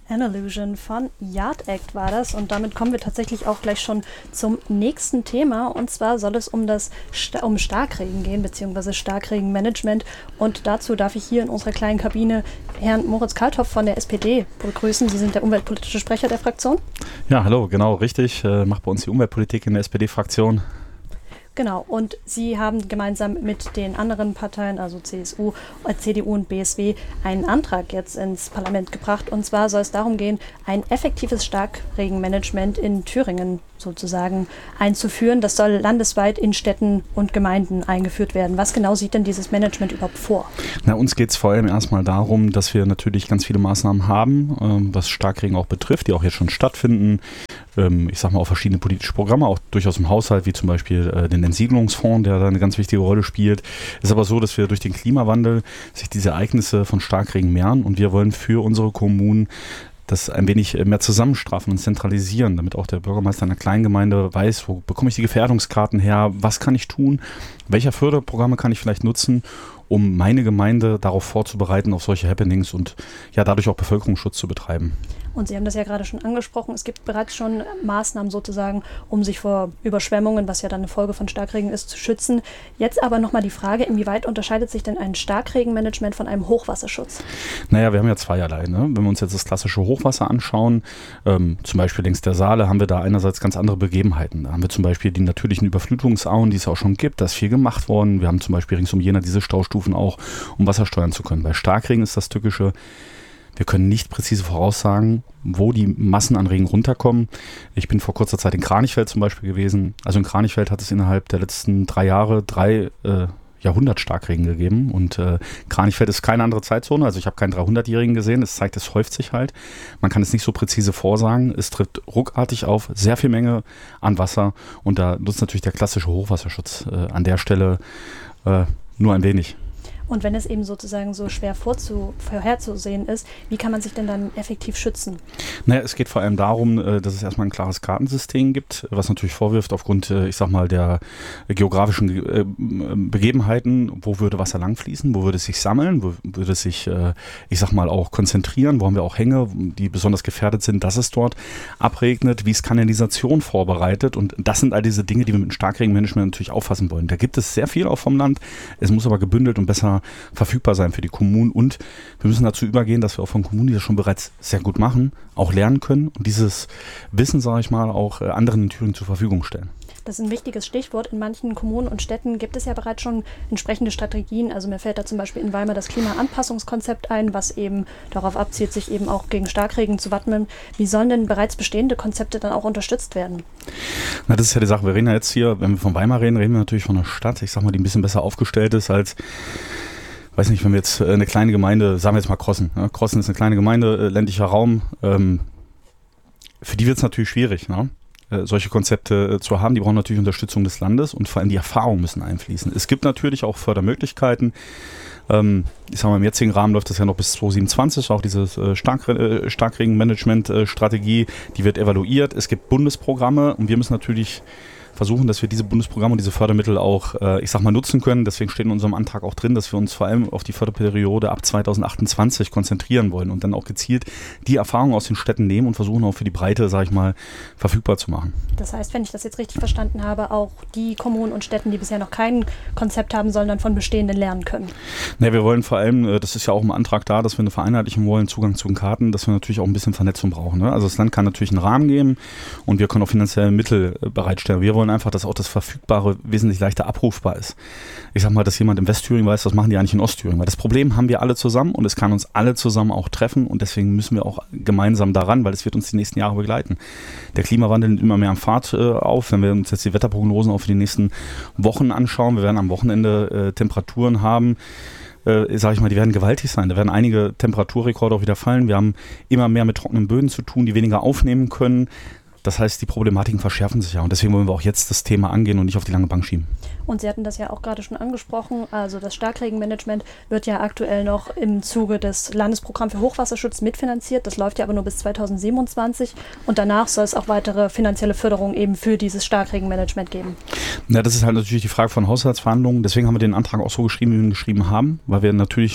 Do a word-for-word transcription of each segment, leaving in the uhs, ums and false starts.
An Illusion von Yard Act war das, und damit kommen wir tatsächlich auch gleich schon zum nächsten Thema, und zwar soll es um das Sta- um Starkregen gehen, beziehungsweise Starkregenmanagement, und dazu darf ich hier in unserer kleinen Kabine Herrn Moritz Kalthoff von der S P D begrüßen. Sie sind der umweltpolitische Sprecher der Fraktion. Ja, hallo, genau, richtig, äh, macht bei uns die Umweltpolitik in der S P D-Fraktion. Genau, und Sie haben gemeinsam mit den anderen Parteien, also C S U, C D U und B S W, einen Antrag jetzt ins Parlament gebracht. Und zwar soll es darum gehen, ein effektives Starkregenmanagement in Thüringen sozusagen einzuführen. Das soll landesweit in Städten und Gemeinden eingeführt werden. Was genau sieht denn dieses Management überhaupt vor? Na, uns geht es vor allem erstmal darum, dass wir natürlich ganz viele Maßnahmen haben, ähm, was Starkregen auch betrifft, die auch jetzt schon stattfinden. Ähm, ich sag mal auch verschiedene politische Programme, auch durchaus im Haushalt, wie zum Beispiel äh, den Entsiedlungsfonds, der da eine ganz wichtige Rolle spielt. Es ist aber so, dass wir durch den Klimawandel sich diese Ereignisse von Starkregen mehren, und wir wollen für unsere Kommunen das ein wenig mehr zusammenstrafen und zentralisieren, damit auch der Bürgermeister einer Kleingemeinde weiß, wo bekomme ich die Gefährdungskarten her, was kann ich tun, welche Förderprogramme kann ich vielleicht nutzen, um meine Gemeinde darauf vorzubereiten, auf solche Happenings, und ja, dadurch auch Bevölkerungsschutz zu betreiben. Und Sie haben das ja gerade schon angesprochen, es gibt bereits schon Maßnahmen sozusagen, um sich vor Überschwemmungen, was ja dann eine Folge von Starkregen ist, zu schützen. Jetzt aber nochmal die Frage, inwieweit unterscheidet sich denn ein Starkregenmanagement von einem Hochwasserschutz? Naja, wir haben ja zweierlei. Ne? Wenn wir uns jetzt das klassische Hochwasser anschauen, ähm, zum Beispiel längs der Saale, haben wir da einerseits ganz andere Begebenheiten. Da haben wir zum Beispiel die natürlichen Überflutungsauen, die es auch schon gibt. Da ist viel gemacht worden. Wir haben zum Beispiel rings um Jena diese Staustufen auch, um Wasser steuern zu können. Bei Starkregen ist das Tückische: Wir können nicht präzise voraussagen, wo die Massen an Regen runterkommen. Ich bin vor kurzer Zeit in Kranichfeld zum Beispiel gewesen. Also in Kranichfeld hat es innerhalb der letzten drei Jahre drei äh, Jahrhundert Starkregen gegeben. Und äh, Kranichfeld ist keine andere Zeitzone. Also ich habe keinen dreihundertjährigen gesehen. Das zeigt, es häuft sich halt. Man kann es nicht so präzise vorsagen. Es tritt ruckartig auf, sehr viel Menge an Wasser. Und da nutzt natürlich der klassische Hochwasserschutz äh, an der Stelle äh, nur ein wenig. Und wenn es eben sozusagen so schwer vorzu, vorherzusehen ist, wie kann man sich denn dann effektiv schützen? Naja, es geht vor allem darum, dass es erstmal ein klares Kartensystem gibt, was natürlich vorwirft aufgrund, ich sag mal, der geografischen Begebenheiten, wo würde Wasser langfließen, wo würde es sich sammeln, wo würde es sich, ich sag mal, auch konzentrieren, wo haben wir auch Hänge, die besonders gefährdet sind, dass es dort abregnet, wie ist Kanalisation vorbereitet, und das sind all diese Dinge, die wir mit dem Starkregenmanagement natürlich auffassen wollen. Da gibt es sehr viel auch vom Land, es muss aber gebündelt und besser verfügbar sein für die Kommunen, und wir müssen dazu übergehen, dass wir auch von Kommunen, die das schon bereits sehr gut machen, auch lernen können und dieses Wissen, sage ich mal, auch anderen in Thüringen zur Verfügung stellen. Das ist ein wichtiges Stichwort. In manchen Kommunen und Städten gibt es ja bereits schon entsprechende Strategien. Also mir fällt da zum Beispiel in Weimar das Klimaanpassungskonzept ein, was eben darauf abzielt, sich eben auch gegen Starkregen zu wappnen. Wie sollen denn bereits bestehende Konzepte dann auch unterstützt werden? Na, das ist ja die Sache. Wir reden ja jetzt hier, wenn wir von Weimar reden, reden wir natürlich von einer Stadt, ich sag mal, die ein bisschen besser aufgestellt ist als, weiß nicht, wenn wir jetzt eine kleine Gemeinde, sagen wir jetzt mal Krossen. Ne? Krossen ist eine kleine Gemeinde, ländlicher Raum. Ähm, für die wird es natürlich schwierig, ne? solche Konzepte zu haben. Die brauchen natürlich Unterstützung des Landes, und vor allem die Erfahrungen müssen einfließen. Es gibt natürlich auch Fördermöglichkeiten. Ähm, ich sage mal, im jetzigen Rahmen läuft das ja noch bis zwanzig siebenundzwanzig, auch diese äh, Stark, äh, Starkregenmanagement-Strategie, die wird evaluiert. Es gibt Bundesprogramme, und wir müssen natürlich versuchen, dass wir diese Bundesprogramme und diese Fördermittel auch, äh, ich sag mal, nutzen können. Deswegen steht in unserem Antrag auch drin, dass wir uns vor allem auf die Förderperiode ab zwanzig achtundzwanzig konzentrieren wollen und dann auch gezielt die Erfahrungen aus den Städten nehmen und versuchen auch für die Breite, sage ich mal, verfügbar zu machen. Das heißt, wenn ich das jetzt richtig verstanden habe, auch die Kommunen und Städten, die bisher noch kein Konzept haben, sollen dann von bestehenden lernen können? Ne, wir wollen vor allem, das ist ja auch im Antrag da, dass wir eine Vereinheitlichung wollen, Zugang zu den Karten, dass wir natürlich auch ein bisschen Vernetzung brauchen. Ne? Also das Land kann natürlich einen Rahmen geben, und wir können auch finanzielle Mittel bereitstellen. Wir wollen einfach, dass auch das Verfügbare wesentlich leichter abrufbar ist. Ich sag mal, dass jemand im Westthüringen weiß, was machen die eigentlich in Ostthüringen. Weil das Problem haben wir alle zusammen, und es kann uns alle zusammen auch treffen, und deswegen müssen wir auch gemeinsam daran, weil es wird uns die nächsten Jahre begleiten. Der Klimawandel nimmt immer mehr an Fahrt äh, auf. Wenn wir uns jetzt die Wetterprognosen auch für die nächsten Wochen anschauen, wir werden am Wochenende äh, Temperaturen haben, äh, sage ich mal, die werden gewaltig sein. Da werden einige Temperaturrekorde auch wieder fallen. Wir haben immer mehr mit trockenen Böden zu tun, die weniger aufnehmen können. Das heißt, die Problematiken verschärfen sich ja, und deswegen wollen wir auch jetzt das Thema angehen und nicht auf die lange Bank schieben. Und Sie hatten das ja auch gerade schon angesprochen, also das Starkregenmanagement wird ja aktuell noch im Zuge des Landesprogramms für Hochwasserschutz mitfinanziert. Das läuft ja aber nur bis zweitausendsiebenundzwanzig, und danach soll es auch weitere finanzielle Förderung eben für dieses Starkregenmanagement geben. Na, das ist halt natürlich die Frage von Haushaltsverhandlungen. Deswegen haben wir den Antrag auch so geschrieben, wie wir ihn geschrieben haben, weil wir natürlich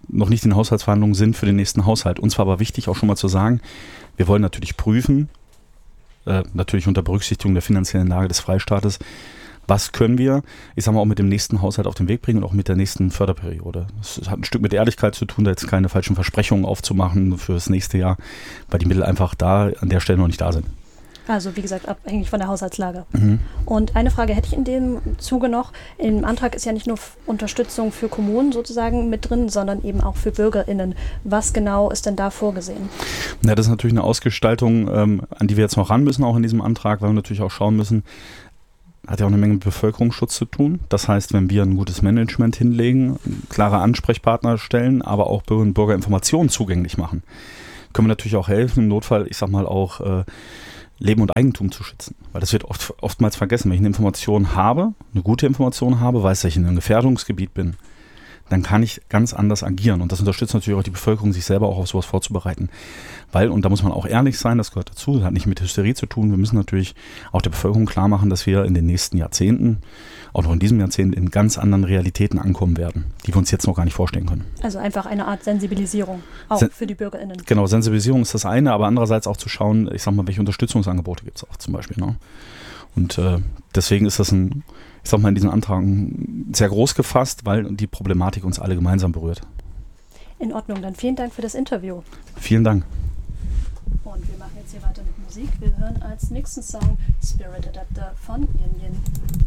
noch nicht in Haushaltsverhandlungen sind für den nächsten Haushalt. Uns war aber wichtig, auch schon mal zu sagen, wir wollen natürlich prüfen, äh, natürlich unter Berücksichtigung der finanziellen Lage des Freistaates, was können wir, ich sag mal, auch mit dem nächsten Haushalt auf den Weg bringen und auch mit der nächsten Förderperiode. Das hat ein Stück mit Ehrlichkeit zu tun, da jetzt keine falschen Versprechungen aufzumachen für das nächste Jahr, weil die Mittel einfach da an der Stelle noch nicht da sind. Also wie gesagt, abhängig von der Haushaltslage. Mhm. Und eine Frage hätte ich in dem Zuge noch. Im Antrag ist ja nicht nur Unterstützung für Kommunen sozusagen mit drin, sondern eben auch für BürgerInnen. Was genau ist denn da vorgesehen? Ja, das ist natürlich eine Ausgestaltung, ähm, an die wir jetzt noch ran müssen, auch in diesem Antrag, weil wir natürlich auch schauen müssen, hat ja auch eine Menge mit Bevölkerungsschutz zu tun. Das heißt, wenn wir ein gutes Management hinlegen, klare Ansprechpartner stellen, aber auch Bürgerinnen und Bürger Informationen zugänglich machen, können wir natürlich auch helfen, im Notfall, ich sag mal auch, äh, Leben und Eigentum zu schützen. Weil das wird oft, oftmals vergessen. Wenn ich eine Information habe, eine gute Information habe, weiß, dass ich in einem Gefährdungsgebiet bin, dann kann ich ganz anders agieren. Und das unterstützt natürlich auch die Bevölkerung, sich selber auch auf sowas vorzubereiten. Weil, und da muss man auch ehrlich sein, das gehört dazu, das hat nicht mit Hysterie zu tun, wir müssen natürlich auch der Bevölkerung klar machen, dass wir in den nächsten Jahrzehnten, auch noch in diesem Jahrzehnt, in ganz anderen Realitäten ankommen werden, die wir uns jetzt noch gar nicht vorstellen können. Also einfach eine Art Sensibilisierung, auch Sen- für die BürgerInnen. Genau, Sensibilisierung ist das eine, aber andererseits auch zu schauen, ich sag mal, welche Unterstützungsangebote gibt es auch zum Beispiel. Ne? Und äh, deswegen ist das ein, ich sag mal, in diesen Antragen sehr groß gefasst, weil die Problematik uns alle gemeinsam berührt. In Ordnung, dann vielen Dank für das Interview. Vielen Dank. Und wir machen jetzt hier weiter mit Musik. Wir hören als nächsten Song Spirit Adapter von Yin Yin.